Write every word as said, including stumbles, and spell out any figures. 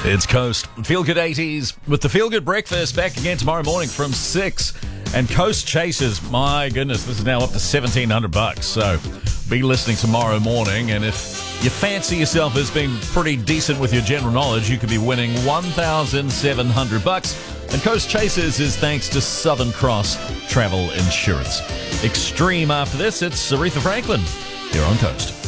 It's Coast. Feel Good eighties with the Feel Good Breakfast back again tomorrow morning from six. And Coast Chasers, my goodness, this is now up to seventeen hundred bucks. So be listening tomorrow morning. And if you fancy yourself as being pretty decent with your general knowledge, you could be winning one thousand seven hundred bucks. And Coast Chasers is thanks to Southern Cross Travel Insurance. Extreme after this, it's Aretha Franklin here on Coast.